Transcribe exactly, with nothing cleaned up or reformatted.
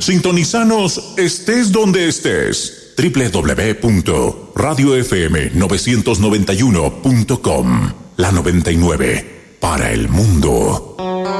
Sintonizanos estés donde estés. doble u doble u doble u punto radio f m novecientos noventa y uno punto com. La noventa y nueve para el mundo.